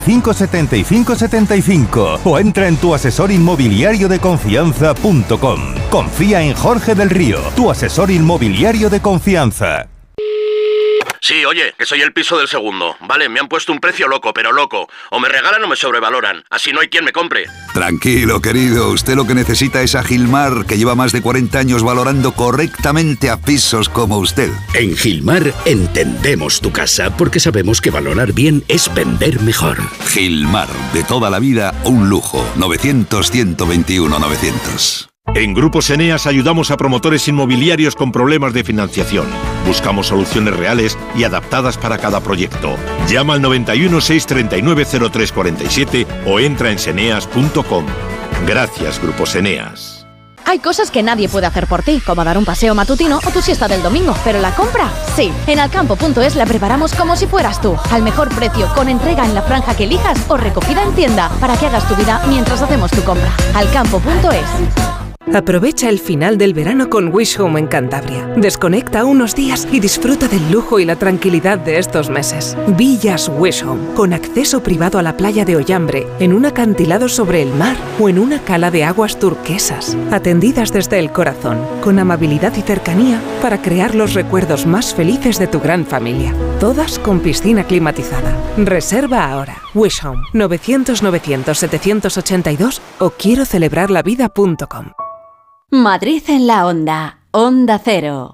57575 o entra en tuasesorinmobiliariodeconfianza.com. Confía en Jorge del Río, tu asesor inmobiliario de confianza. Sí, oye, que soy el piso del segundo. Vale, me han puesto un precio loco, pero loco. O me regalan o me sobrevaloran. Así no hay quien me compre. Tranquilo, querido. Usted lo que necesita es a Gilmar, que lleva más de 40 años valorando correctamente a pisos como usted. En Gilmar entendemos tu casa porque sabemos que valorar bien es vender mejor. Gilmar, de toda la vida, un lujo. 900-121-900. En Grupos Eneas ayudamos a promotores inmobiliarios con problemas de financiación. Buscamos soluciones reales y adaptadas para cada proyecto. Llama al 91 639 0347 o entra en seneas.com. Gracias, Grupos Eneas. Hay cosas que nadie puede hacer por ti, como dar un paseo matutino o tu siesta del domingo, pero la compra, sí. En alcampo.es la preparamos como si fueras tú, al mejor precio, con entrega en la franja que elijas o recogida en tienda, para que hagas tu vida mientras hacemos tu compra. Alcampo.es. Aprovecha el final del verano con Wish Home en Cantabria. Desconecta unos días y disfruta del lujo y la tranquilidad de estos meses. Villas Wish Home, con acceso privado a la playa de Ollambre, en un acantilado sobre el mar o en una cala de aguas turquesas. Atendidas desde el corazón, con amabilidad y cercanía para crear los recuerdos más felices de tu gran familia. Todas con piscina climatizada. Reserva ahora. Wish Home, 900-900-782 o quiero celebrarlavida.com. Madrid en la Onda. Onda Cero.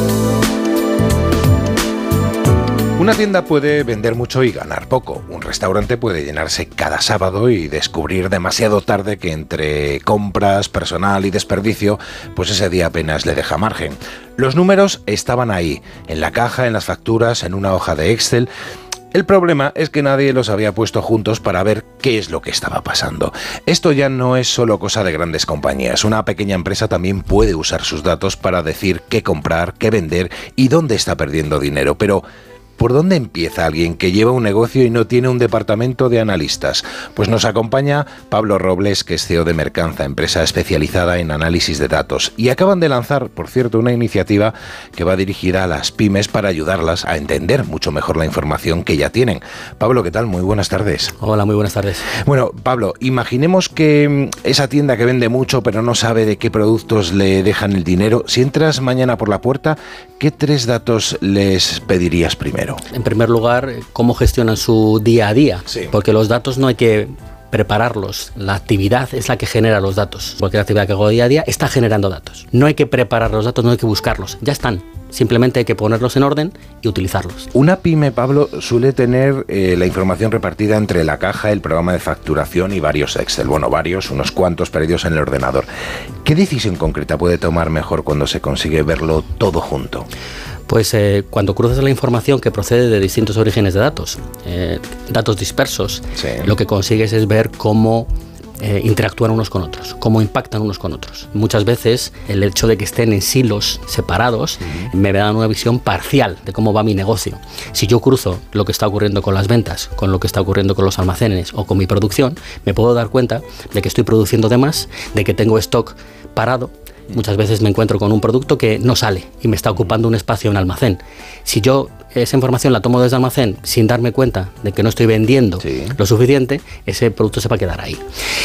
Una tienda puede vender mucho y ganar poco. Un restaurante puede llenarse cada sábado y descubrir demasiado tarde que entre compras, personal y desperdicio, pues ese día apenas le deja margen. Los números estaban ahí, en la caja, en las facturas, en una hoja de Excel. El problema es que nadie los había puesto juntos para ver qué es lo que estaba pasando. Esto ya no es solo cosa de grandes compañías. Una pequeña empresa también puede usar sus datos para decir qué comprar, qué vender y dónde está perdiendo dinero. Pero ¿por dónde empieza alguien que lleva un negocio y no tiene un departamento de analistas? Pues nos acompaña Pablo Robles, que es CEO de Mercanza, empresa especializada en análisis de datos. Y acaban de lanzar, por cierto, una iniciativa que va dirigida a las pymes para ayudarlas a entender mucho mejor la información que ya tienen. Pablo, ¿qué tal? Muy buenas tardes. Hola, muy buenas tardes. Bueno, Pablo, imaginemos que esa tienda que vende mucho pero no sabe de qué productos le dejan el dinero. Si entras mañana por la puerta, ¿qué 3 datos les pedirías primero? En primer lugar, cómo gestionan su día a día, sí. Porque los datos no hay que prepararlos, la actividad es la que genera los datos. Cualquier actividad que hago día a día está generando datos. No hay que preparar los datos, no hay que buscarlos, ya están. Simplemente hay que ponerlos en orden y utilizarlos. Una pyme, Pablo, suele tener la información repartida entre la caja, el programa de facturación y varios Excel. Bueno, varios, unos cuantos perdidos en el ordenador. ¿Qué decisión concreta puede tomar mejor cuando se consigue verlo todo junto? Pues cuando cruzas la información que procede de distintos orígenes de datos, datos dispersos, sí. Lo que consigues es ver cómo interactúan unos con otros, cómo impactan unos con otros. Muchas veces el hecho de que estén en silos separados me da una visión parcial de cómo va mi negocio. Si yo cruzo lo que está ocurriendo con las ventas, con lo que está ocurriendo con los almacenes o con mi producción, me puedo dar cuenta de que estoy produciendo de más, de que tengo stock parado. Muchas veces me encuentro con un producto que no sale y me está ocupando un espacio en almacén. Si yo esa información la tomo desde almacén sin darme cuenta de que no estoy vendiendo lo suficiente, ese producto se va a quedar ahí.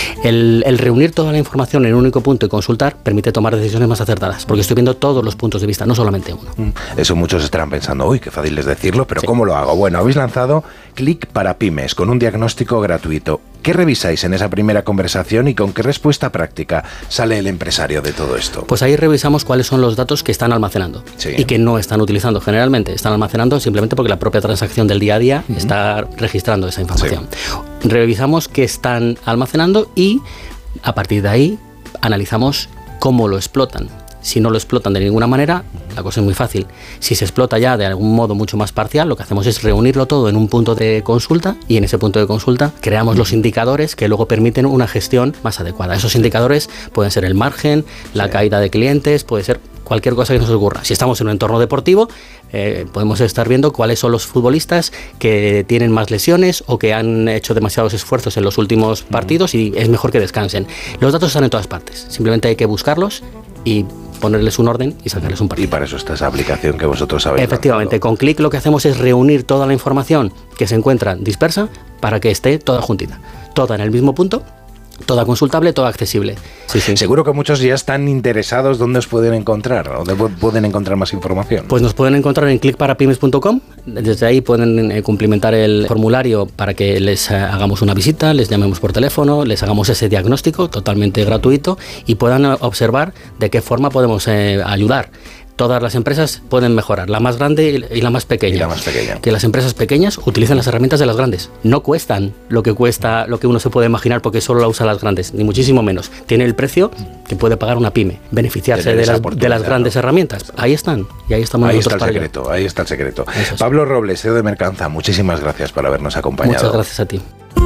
El reunir toda la información en un único punto y consultar permite tomar decisiones más acertadas, porque estoy viendo todos los puntos de vista, no solamente uno. Eso muchos estarán pensando, uy, qué fácil es decirlo, pero sí. ¿Cómo lo hago? Bueno, habéis lanzado Click para Pymes con un diagnóstico gratuito. ¿Qué revisáis en esa primera conversación y con qué respuesta práctica sale el empresario de todo esto? Pues ahí revisamos cuáles son los datos que están almacenando y que no están utilizando. Generalmente están almacenando simplemente porque la propia transacción del día a día está registrando esa información. Sí. Revisamos qué están almacenando y a partir de ahí analizamos cómo lo explotan. Si no lo explotan de ninguna manera, la cosa es muy fácil. Si se explota ya de algún modo mucho más parcial, lo que hacemos es reunirlo todo en un punto de consulta y en ese punto de consulta creamos los indicadores que luego permiten una gestión más adecuada. Esos indicadores pueden ser el margen, la caída de clientes, puede ser cualquier cosa que nos ocurra. Si estamos en un entorno deportivo, podemos estar viendo cuáles son los futbolistas que tienen más lesiones o que han hecho demasiados esfuerzos en los últimos partidos y es mejor que descansen. Los datos están en todas partes, simplemente hay que buscarlos y ponerles un orden y sacarles un partido. Y para eso está esa aplicación que vosotros sabéis. Efectivamente, con Click lo que hacemos es reunir toda la información que se encuentra dispersa para que esté toda juntita, toda en el mismo punto, toda consultable, toda accesible. Sí. Seguro que muchos ya están interesados. ¿Dónde os pueden encontrar? ¿O pueden encontrar más información? Pues nos pueden encontrar en clickparapymes.com. Desde ahí pueden cumplimentar el formulario para que les hagamos una visita, les llamemos por teléfono, les hagamos ese diagnóstico totalmente gratuito y puedan observar de qué forma podemos ayudar. Todas las empresas pueden mejorar, la más grande y la más pequeña. Que las empresas pequeñas utilicen las herramientas de las grandes. No cuestan lo que uno se puede imaginar porque solo la usan las grandes, ni muchísimo menos. Tiene el precio que puede pagar una pyme, beneficiarse de las grandes herramientas. Ahí están, y ahí estamos nosotros. Ahí está el secreto. Pablo Robles, CEO de Mercanza, muchísimas gracias por habernos acompañado. Muchas gracias a ti.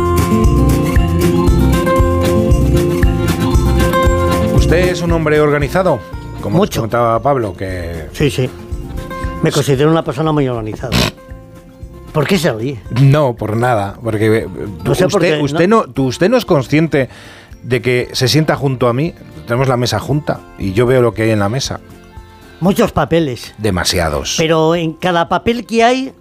¿Usted es un hombre organizado? Como mucho. Comentaba Pablo que... Sí. Me considero una persona muy organizada. ¿Por qué se ríe? No, por nada. Porque no sé usted no es consciente de que se sienta junto a mí. Tenemos la mesa junta y yo veo lo que hay en la mesa. Muchos papeles. Demasiados. Pero en cada papel que hay...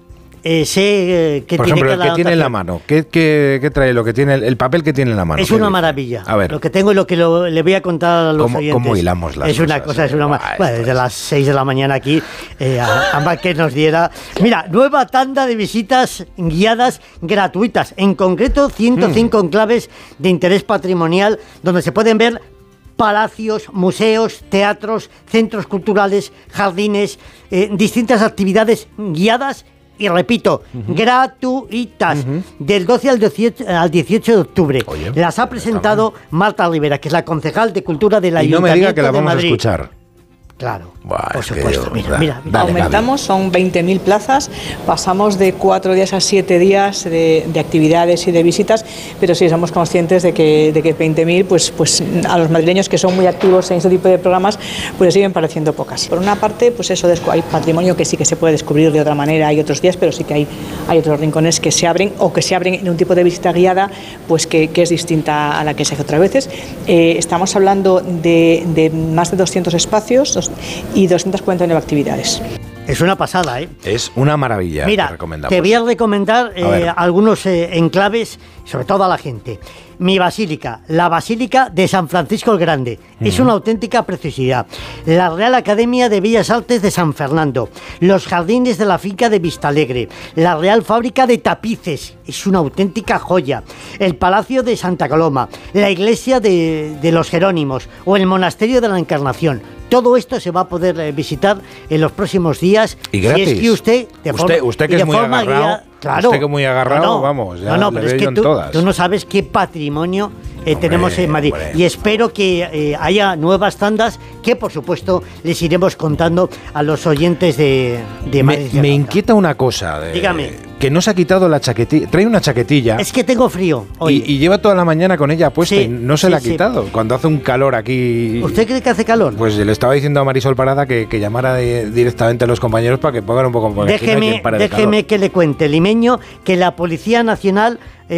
sé que por tiene ejemplo, el que tiene en la mano. ¿Qué trae lo que tiene el papel que tiene en la mano? Es una maravilla. A ver. Lo que tengo y lo que le voy a contar a los oyentes. ¿Cómo hilamos las cosas? Es una bueno, desde las 6 de la mañana aquí, ambas que nos diera. Mira, nueva tanda de visitas guiadas gratuitas. En concreto, 105 enclaves de interés patrimonial donde se pueden ver palacios, museos, teatros, centros culturales, jardines, distintas actividades guiadas. Y repito, gratuitas, del 12 al 18 de octubre. Oye, las ha presentado Marta Rivera, que es la concejal de Cultura del Ayuntamiento de Madrid. Y no me diga que la vamos a escuchar. Claro, buah, por supuesto. Mira. Aumentamos, son 20.000 plazas, pasamos de 4 días a 7 días de actividades y de visitas, pero sí somos conscientes de que 20.000, pues a los madrileños que son muy activos en este tipo de programas, pues les siguen pareciendo pocas. Por una parte, pues eso, hay patrimonio que sí que se puede descubrir de otra manera, hay otros días, pero sí que hay otros rincones que se abren o que se abren en un tipo de visita guiada, pues que es distinta a la que se hace otras veces. Estamos hablando de más de 200 espacios y 249 actividades. Es una pasada, ¿eh? Es una maravilla. Mira, te voy a recomendar algunos enclaves, sobre todo a la gente. Mi basílica, la Basílica de San Francisco el Grande, es una auténtica preciosidad. La Real Academia de Bellas Artes de San Fernando, los jardines de la finca de Vistalegre, la Real Fábrica de Tapices, es una auténtica joya. El Palacio de Santa Coloma, la Iglesia de los Jerónimos o el Monasterio de la Encarnación. Todo esto se va a poder visitar en los próximos días. Y gratis. Si es que usted que es muy agarrado, claro. Usted que es muy agarrado, vamos, ya le veo yo en todas. Tú no sabes qué patrimonio tenemos en Madrid. Y espero que haya nuevas tandas que, por supuesto, les iremos contando a los oyentes de Madrid. Me inquieta una cosa. Dígame. Que no se ha quitado la chaquetilla. Trae una chaquetilla. Es que tengo frío hoy. Y lleva toda la mañana con ella puesta y no se la ha quitado. Cuando hace un calor aquí... ¿Usted cree que hace calor? Pues le estaba diciendo a Marisol Parada que llamara directamente a los compañeros para que pongan un poco... Déjeme que le cuente, limeño, que la Policía Nacional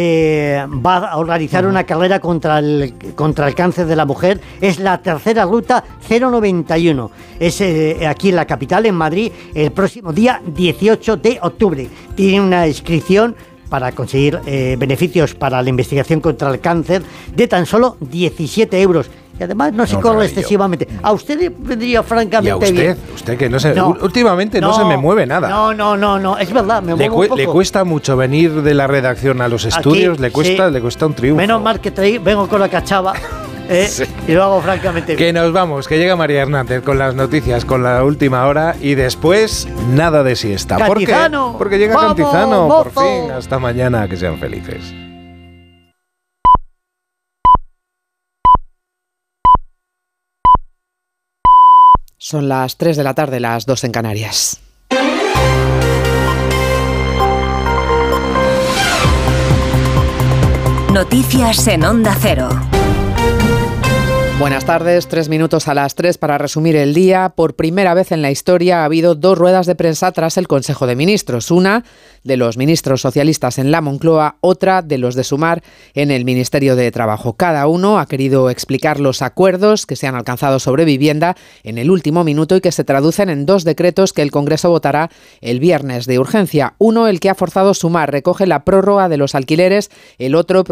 va a organizar una carrera contra el cáncer de la mujer. Es la tercera ruta 091. Es aquí en la capital, en Madrid, el próximo día 18 de octubre. Tiene una inscripción para conseguir beneficios para la investigación contra el cáncer de tan solo 17 euros. Y además no se corre excesivamente. A usted le vendría francamente bien. Usted que últimamente no se me mueve nada. No, es verdad, me muevo un poco. Le cuesta mucho venir de la redacción a los estudios, le cuesta un triunfo. Menos mal que vengo con la cachava. Y lo hago francamente bien. Que nos vamos, que llega María Hernández con las noticias, con la última hora y después nada de siesta. Cantizano, ¿por qué? Porque llega Cantizano, mozo. por fin. Hasta mañana, que sean felices. Son las 3 de la tarde, las 2 en Canarias. Noticias en Onda Cero. Buenas tardes, 3 minutos a las 3 para resumir el día. Por primera vez en la historia ha habido 2 ruedas de prensa tras el Consejo de Ministros. Una de los ministros socialistas en la Moncloa, otra de los de Sumar en el Ministerio de Trabajo. Cada uno ha querido explicar los acuerdos que se han alcanzado sobre vivienda en el último minuto y que se traducen en 2 decretos que el Congreso votará el viernes de urgencia. Uno, el que ha forzado Sumar, recoge la prórroga de los alquileres. El otro